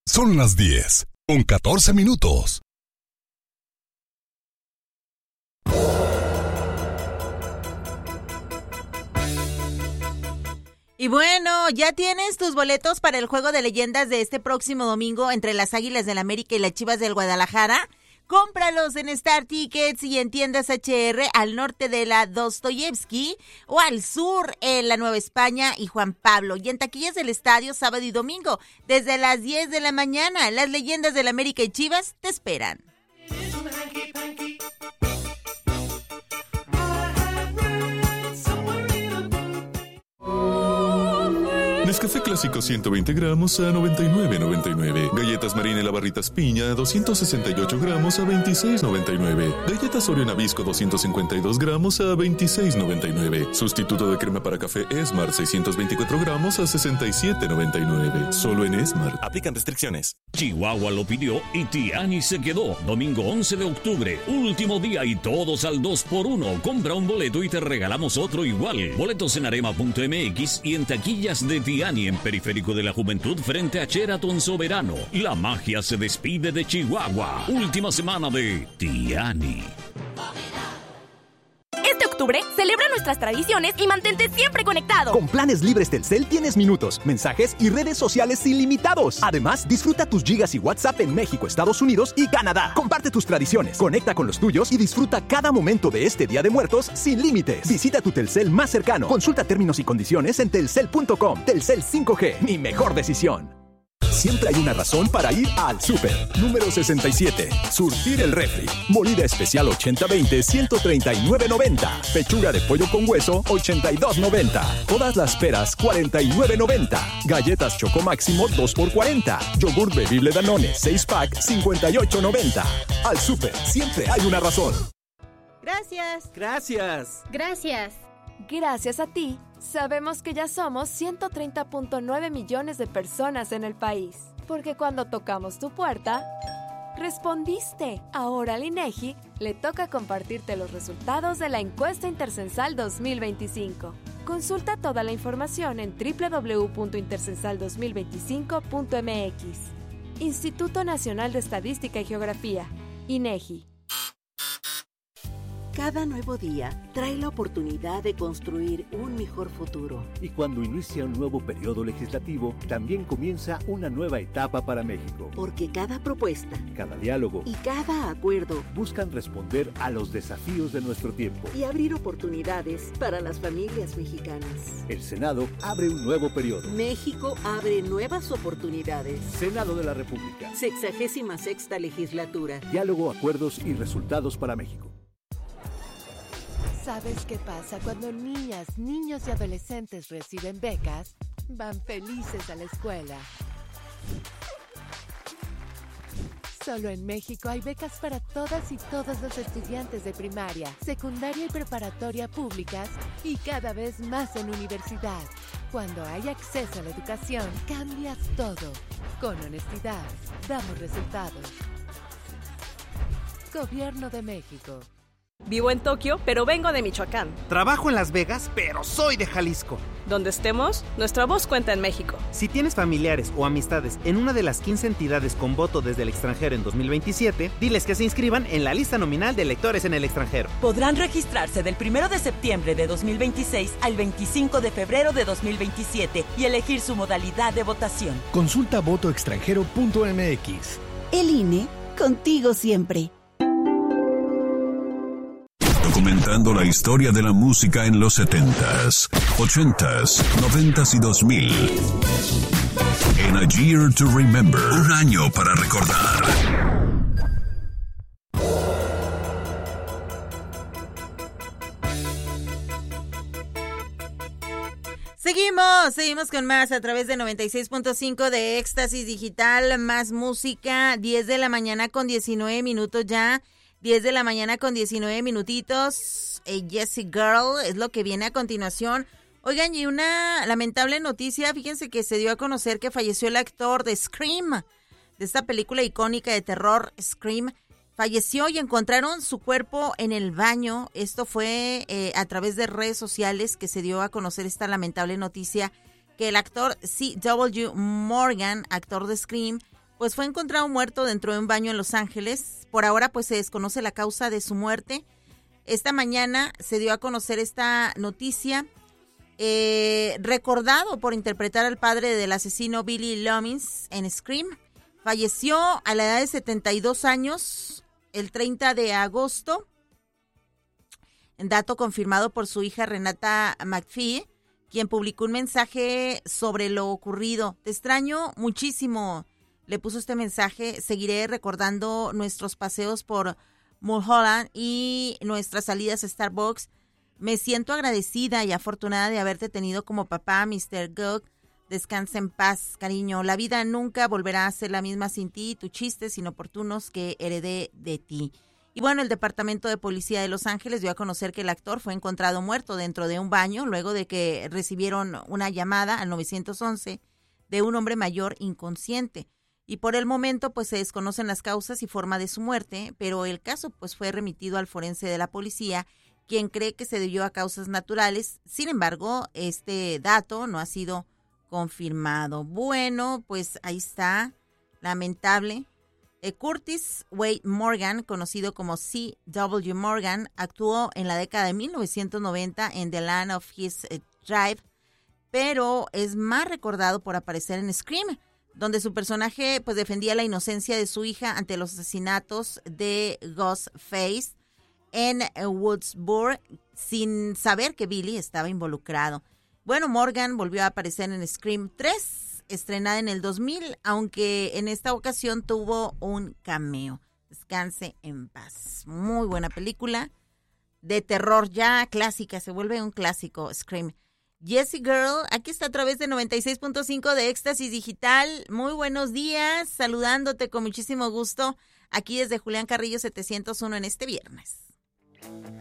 Son las 10:14. Y bueno, ¿ya tienes tus boletos para el Juego de Leyendas de este próximo domingo entre las Águilas del América y las Chivas del Guadalajara? Cómpralos en Star Tickets y en tiendas HR al norte de la Dostoyevsky o al sur en la Nueva España y Juan Pablo. Y en taquillas del estadio sábado y domingo desde las 10 de la mañana. Las Leyendas del América y Chivas te esperan. Nescafé Clásico 120 gramos a $99.99. Galletas Marina Barritas Piña a 268 gramos a $26.99. Galletas Oreo Nabisco 252 gramos a $26.99. Sustituto de crema para café Esmar 624 gramos a $67.99. Solo en Esmar. Aplican restricciones. Chihuahua lo pidió y Tiani se quedó. Domingo 11 de octubre, último día y todos al 2x1. Compra un boleto y te regalamos otro igual. Boletos en arema.mx y en taquillas de Tiani en Periférico de la Juventud frente a Sheraton Soberano. La magia se despide de Chihuahua. Última semana de Tiani. Este octubre, celebra nuestras tradiciones y mantente siempre conectado. Con planes libres Telcel tienes minutos, mensajes y redes sociales ilimitados. Además, disfruta tus gigas y WhatsApp en México, Estados Unidos y Canadá. Comparte tus tradiciones, conecta con los tuyos y disfruta cada momento de este Día de Muertos sin límites. Visita tu Telcel más cercano. Consulta términos y condiciones en telcel.com. Telcel 5G, mi mejor decisión. Siempre hay una razón para ir al súper. Número 67. Surtir el refri. Molida especial 80-20, 139.90. Pechuga de pollo con hueso, 82.90. Todas las peras, 49.90. Galletas Choco Máximo, 2x40. Yogur bebible Danone, 6-pack, 58.90. Al súper, siempre hay una razón. Gracias. Gracias. Gracias. Gracias a ti, sabemos que ya somos 130.9 millones de personas en el país. Porque cuando tocamos tu puerta, respondiste. Ahora al INEGI le toca compartirte los resultados de la encuesta Intercensal 2025. Consulta toda la información en www.intercensal2025.mx. Instituto Nacional de Estadística y Geografía, INEGI. Cada nuevo día trae la oportunidad de construir un mejor futuro. Y cuando inicia un nuevo periodo legislativo, también comienza una nueva etapa para México. Porque cada propuesta, cada diálogo y cada acuerdo buscan responder a los desafíos de nuestro tiempo y abrir oportunidades para las familias mexicanas. El Senado abre un nuevo periodo. México abre nuevas oportunidades. Senado de la República. 66ª legislatura. Diálogo, acuerdos y resultados para México. ¿Sabes qué pasa cuando niñas, niños y adolescentes reciben becas? Van felices a la escuela. Solo en México hay becas para todas y todos los estudiantes de primaria, secundaria y preparatoria públicas y cada vez más en universidad. Cuando hay acceso a la educación, cambias todo. Con honestidad, damos resultados. Gobierno de México. Vivo en Tokio, pero vengo de Michoacán. Trabajo en Las Vegas, pero soy de Jalisco. Donde estemos, nuestra voz cuenta en México. Si tienes familiares o amistades en una de las 15 entidades con voto desde el extranjero en 2027, diles que se inscriban en la lista nominal de electores en el extranjero. Podrán registrarse del 1 de septiembre de 2026 al 25 de febrero de 2027 y elegir su modalidad de votación. Consulta votoextranjero.mx. El INE, contigo siempre. Documentando la historia de la música en los 70s, 80s, 90s y 2000. En A Year to Remember, un año para recordar. Seguimos con más a través de 96.5 de Éxtasis Digital, más música, 10 de la mañana con 19 minutos ya. 10 de la mañana con 19 minutitos. Jessie Girl es lo que viene a continuación. Oigan, y una lamentable noticia. Fíjense que se dio a conocer que falleció el actor de Scream, de esta película icónica de terror, Scream. Falleció y encontraron su cuerpo en el baño. Esto fue a través de redes sociales que se dio a conocer esta lamentable noticia, que el actor C.W. Morgan, actor de Scream, pues fue encontrado muerto dentro de un baño en Los Ángeles. Por ahora pues se desconoce la causa de su muerte. Esta mañana se dio a conocer esta noticia, recordado por interpretar al padre del asesino Billy Lommins en Scream. Falleció a la edad de 72 años el 30 de agosto. Dato confirmado por su hija Renata McPhee, quien publicó un mensaje sobre lo ocurrido. Te extraño muchísimo, le puso este mensaje. Seguiré recordando nuestros paseos por Mulholland y nuestras salidas a Starbucks. Me siento agradecida y afortunada de haberte tenido como papá, Mr. Gug. Descansa en paz, cariño. La vida nunca volverá a ser la misma sin ti y tus chistes inoportunos que heredé de ti. Y bueno, el Departamento de Policía de Los Ángeles dio a conocer que el actor fue encontrado muerto dentro de un baño luego de que recibieron una llamada al 911 de un hombre mayor inconsciente. Y por el momento pues se desconocen las causas y forma de su muerte, pero el caso pues fue remitido al forense de la policía, quien cree que se debió a causas naturales. Sin embargo, este dato no ha sido confirmado. Bueno, pues ahí está, lamentable. Curtis Wade Morgan, conocido como C.W. Morgan, actuó en la década de 1990 en The Land of His Tribe, pero es más recordado por aparecer en Scream, donde su personaje pues defendía la inocencia de su hija ante los asesinatos de Ghostface en Woodsboro, sin saber que Billy estaba involucrado. Bueno, Morgan volvió a aparecer en Scream 3, estrenada en el 2000, aunque en esta ocasión tuvo un cameo. Descanse en paz. Muy buena película de terror, ya clásica, se vuelve un clásico, Scream. Jessie Girl, aquí está a través de 96.5 de Éxtasis Digital. Muy buenos días, saludándote con muchísimo gusto aquí desde Julián Carrillo 701 en este viernes.